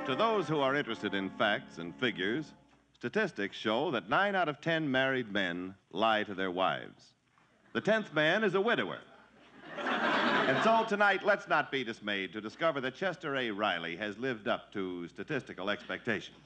To those who are interested in facts and figures, statistics show that 9 out of 10 married men lie to their wives. The 10th man is a widower. And so tonight, let's not be dismayed to discover that Chester A. Riley has lived up to statistical expectations.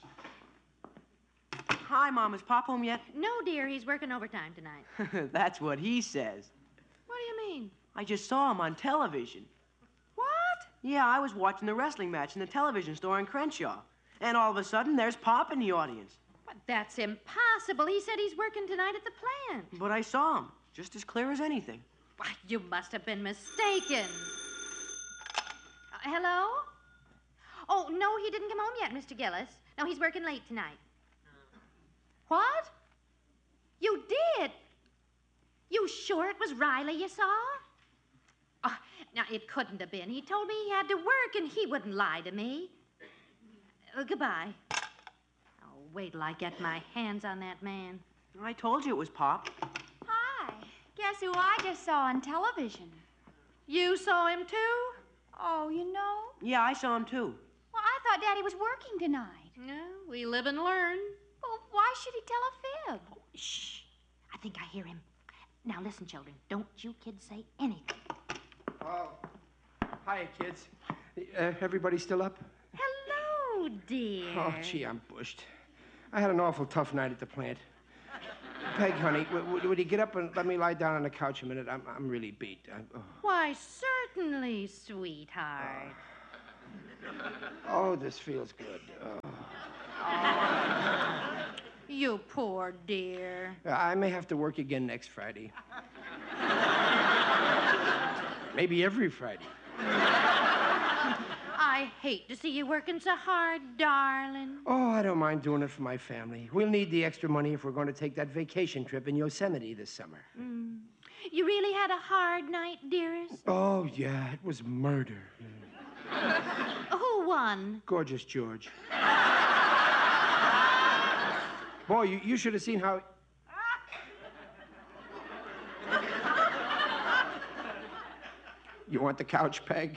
Hi, Mom. Is Pop home yet? No, dear. He's working overtime tonight. That's what he says. What do you mean? I just saw him on television. What? Yeah, I was watching the wrestling match in the television store in Crenshaw. And all of a sudden, there's Pop in the audience. But that's impossible. He said he's working tonight at the plant. But I saw him, just as clear as anything. Why, you must have been mistaken. Hello? Oh, no, he didn't come home yet, Mr. Gillis. No, he's working late tonight. What? You did? You sure it was Riley you saw? Oh, now, it couldn't have been. He told me he had to work, and he wouldn't lie to me. Goodbye. Oh, wait till I get my hands on that man. I told you it was Pop. Hi. Guess who I just saw on television? You saw him, too? Oh, you know? Yeah, I saw him, too. Well, I thought Daddy was working tonight. No, we live and learn. Well, why should he tell a fib? Oh, shh. I think I hear him. Now, listen, children. Don't you kids say anything. Oh, hiya, kids. Everybody still up? Hello, dear. Oh, gee, I'm bushed. I had an awful tough night at the plant. Peg, honey, would you get up and let me lie down on the couch a minute? I'm really beat. Why, certainly, sweetheart. Oh, this feels good. You poor dear. I may have to work again next Friday. Maybe every Friday. I hate to see you working so hard, darling. Oh, I don't mind doing it for my family. We'll need the extra money if we're going to take that vacation trip in Yosemite this summer. You really had a hard night, dearest? Oh, yeah, it was murder. Who won? Gorgeous George. Boy, you should have seen how... You want the couch, Peg?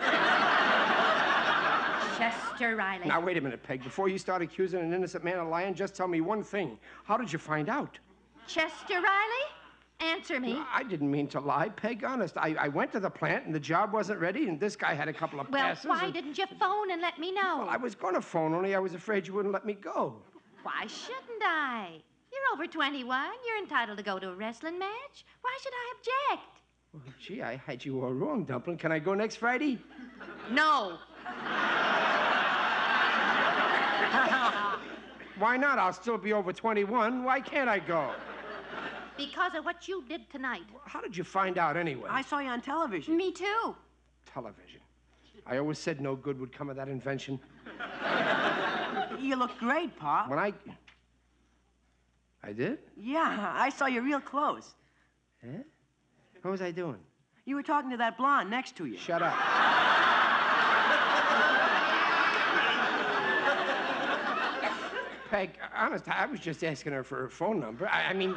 Chester Riley. Now, wait a minute, Peg. Before you start accusing an innocent man of lying, just tell me one thing. How did you find out? Chester Riley? Answer me. No, I didn't mean to lie, Peg. Honest. I went to the plant, and the job wasn't ready, and this guy had a couple of passes. Well, why didn't you phone and let me know? Well, I was going to phone, only I was afraid you wouldn't let me go. Why shouldn't I? You're over 21. You're entitled to go to a wrestling match. Why should I object? Well, gee, I had you all wrong, Dumpling. Can I go next Friday? No. Why not? I'll still be over 21. Why can't I go? Because of what you did tonight. How did you find out, anyway? I saw you on television. Me too. Television. I always said no good would come of that invention. You look great, Pop. When I did? Yeah, I saw you real close. Eh? What was I doing? You were talking to that blonde next to you. Shut up. Peg, honest, I was just asking her for her phone number. I mean,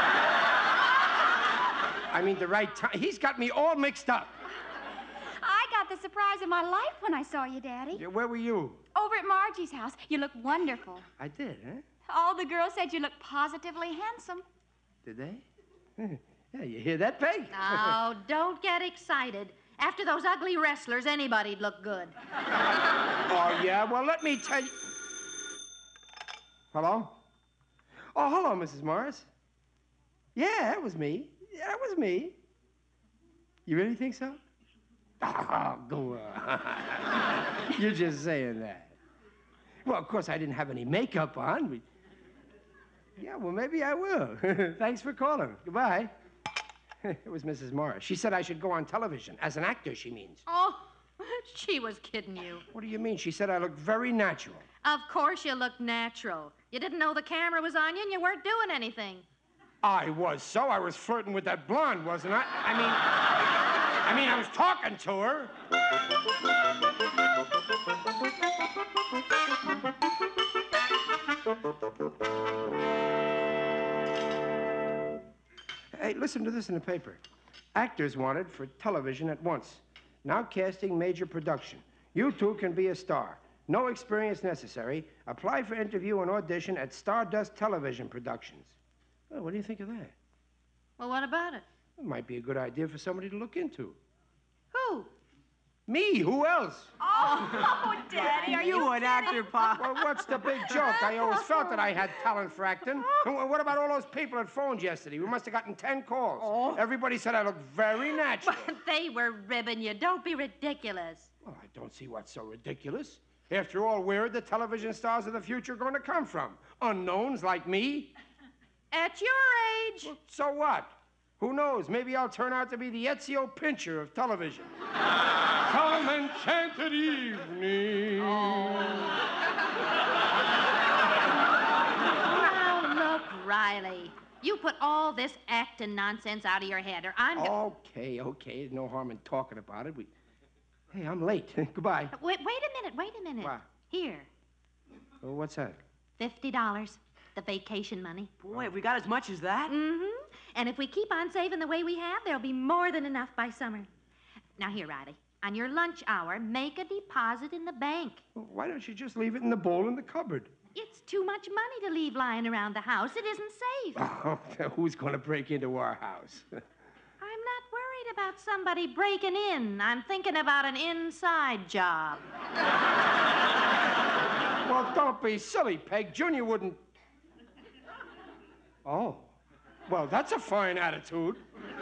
the right time. He's got me all mixed up. I got the surprise of my life when I saw you, Daddy. Yeah, where were you? Over at Margie's house. You look wonderful. I did, huh? All the girls said you looked positively handsome. Did they? Yeah, you hear that, Peg? Now, don't get excited. After those ugly wrestlers, anybody'd look good. Oh, yeah? Well, let me tell you... Hello? Oh, hello, Mrs. Morris. Yeah, that was me. Yeah, that was me. You really think so? Oh, go on. You're just saying that. Well, of course, I didn't have any makeup on. But... Yeah, well, maybe I will. Thanks for calling. Goodbye. It was Mrs. Morris. She said I should go on television. As an actor, she means. Oh, she was kidding you. What do you mean? She said I look very natural. Of course you look natural. You didn't know the camera was on you and you weren't doing anything. I was so. I was flirting with that blonde, wasn't I? I mean, I was talking to her. Hey, listen to this in the paper. Actors wanted for television at once. Now casting major production. You two can be a star. No experience necessary. Apply for interview and audition at Stardust Television Productions. Well, what do you think of that? Well, what about it? It might be a good idea for somebody to look into. Who? Me? Who else? Oh, Daddy, are you an actor, Pop. Well, what's the big joke? I always felt that I had talent for acting. And what about all those people that phoned yesterday? We must have gotten 10 calls. Oh. Everybody said I looked very natural. They were ribbing you. Don't be ridiculous. Well, I don't see what's so ridiculous. After all, where are the television stars of the future going to come from? Unknowns like me? At your age. Well, so what? Who knows? Maybe I'll turn out to be the Ezio Pincher of television. Come enchanted evening. Now, look, Riley. You put all this acting nonsense out of your head, or I'm... Okay. There's no harm in talking about it. Hey, I'm late. Goodbye. Wait a minute. What? Here, Well, what's that? $50. The vacation money. Boy, have we got as much as that? Mm-hmm. And if we keep on saving the way we have, there'll be more than enough by summer. Now, here, Riley. On your lunch hour, make a deposit in the bank. Well, why don't you just leave it in the bowl in the cupboard? It's too much money to leave lying around the house. It isn't safe. Oh, who's going to break into our house? I'm not worried about somebody breaking in. I'm thinking about an inside job. Well, don't be silly, Peg. Junior wouldn't... Oh. Well, that's a fine attitude.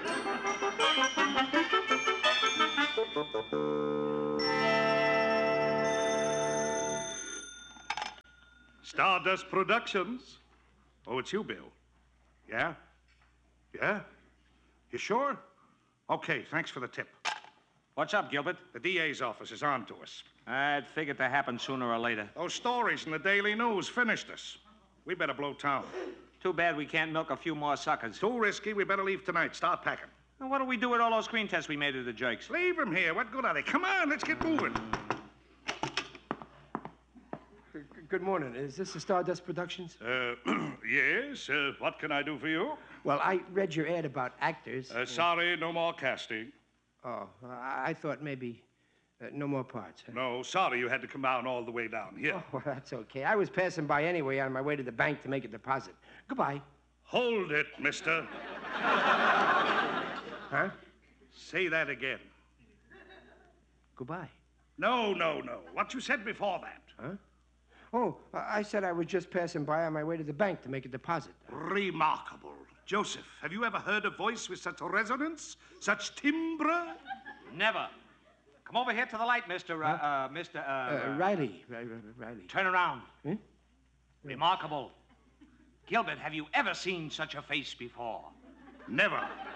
Stardust Productions. Oh, it's you, Bill. Yeah? Yeah? You sure? Okay, thanks for the tip. What's up, Gilbert? The DA's office is on to us. I'd figured to happen sooner or later. Those stories in the Daily News finished us. We better blow town. Too bad we can't milk a few more suckers. Too risky. We better leave tonight. Start packing. Now, what do we do with all those screen tests we made of the jerks? Leave them here. What good are they? Come on, let's get moving. Good morning. Is this the Stardust Productions? Yes. What can I do for you? Well, I read your ad about actors. Sorry, no more casting. Oh, I thought maybe no more parts. Huh? No, sorry you had to come down all the way down here. Oh, well, that's okay. I was passing by anyway on my way to the bank to make a deposit. Goodbye. Hold it, mister. Huh? Say that again. Goodbye. No. What you said before that. Huh? Oh, I said I was just passing by on my way to the bank to make a deposit. Remarkable. Joseph, have you ever heard a voice with such resonance, such timbre? Never. Come over here to the light, Mr. Riley. Turn around. Hmm? Remarkable. Gilbert, have you ever seen such a face before? Never.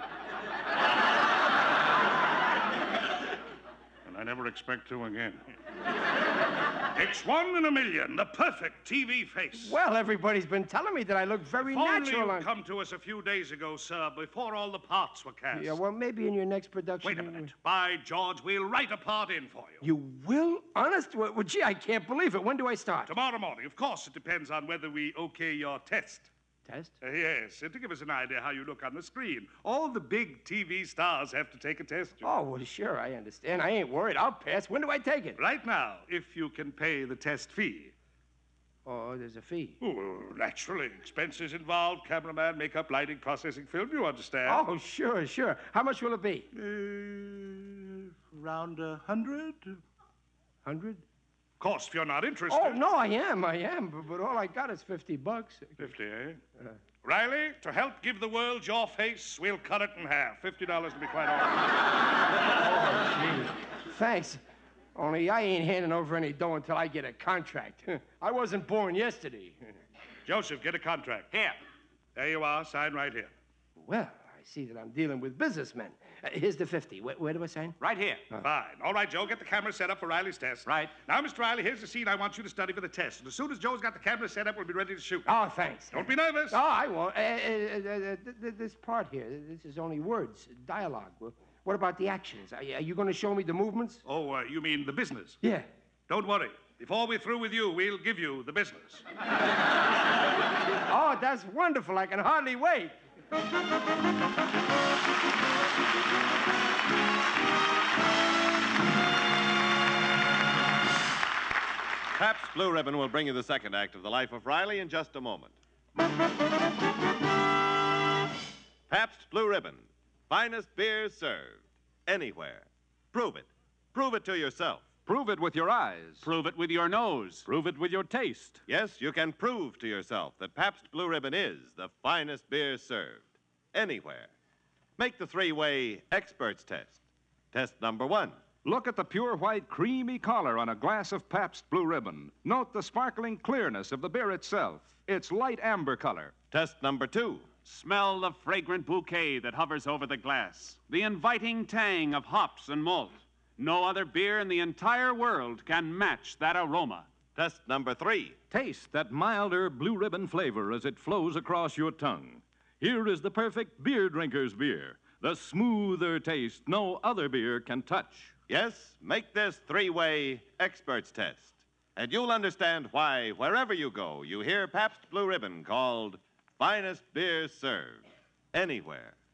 And I never expect to again. It's 1 in a million, the perfect TV face. Well, everybody's been telling me that I look very If only natural. you'd come to us a few days ago, sir, before all the parts were cast. Yeah, well, maybe in your next production. Wait a minute. By George, we'll write a part in for you. You will? Honest? Well, gee, I can't believe it. When do I start? Tomorrow morning. Of course, it depends on whether we okay your test. Test? Yes, to give us an idea how you look on the screen. All the big TV stars have to take a test. Oh, well, sure, I understand. I ain't worried. I'll pass. When do I take it? Right now, if you can pay the test fee. Oh, there's a fee. Oh, well, naturally. Expenses involved, cameraman, makeup, lighting, processing film, you understand. Oh, sure. How much will it be? Around 100? 100? Of course, if you're not interested. Oh, no, I am. But all I got is $50. 50, eh? Riley, to help give the world your face, we'll cut it in half. $50 to be quite honest. Thanks. Only I ain't handing over any dough until I get a contract. I wasn't born yesterday. Joseph, get a contract. Here. There you are. Sign right here. Well, I see that I'm dealing with businessmen. Here's the 50. Where do I sign? Right here. Fine. All right, Joe, get the camera set up for Riley's test. Right. Now, Mr. Riley, here's the scene I want you to study for the test. And as soon as Joe's got the camera set up, we'll be ready to shoot. Oh, thanks. Don't be nervous. Oh, I won't. This part here, this is only words, dialogue. Well, what about the actions? Are you going to show me the movements? Oh, you mean the business? Yeah. Don't worry. Before we're through with you, we'll give you the business. Oh, that's wonderful. I can hardly wait. Pabst Blue Ribbon will bring you the second act of the life of Riley in just a moment. Pabst Blue Ribbon. Finest beer served. Anywhere. Prove it. Prove it to yourself. Prove it with your eyes. Prove it with your nose. Prove it with your taste. Yes, you can prove to yourself that Pabst Blue Ribbon is the finest beer served. Anywhere. Make the three-way experts test. Test number 1. Look at the pure white, creamy color on a glass of Pabst Blue Ribbon. Note the sparkling clearness of the beer itself. Its light amber color. Test number 2. Smell the fragrant bouquet that hovers over the glass. The inviting tang of hops and malt. No other beer in the entire world can match that aroma. Test number 3. Taste that milder Blue Ribbon flavor as it flows across your tongue. Here is the perfect beer drinker's beer. The smoother taste no other beer can touch. Yes, make this three-way experts test. And you'll understand why, wherever you go, you hear Pabst Blue Ribbon called finest beer served. Anywhere.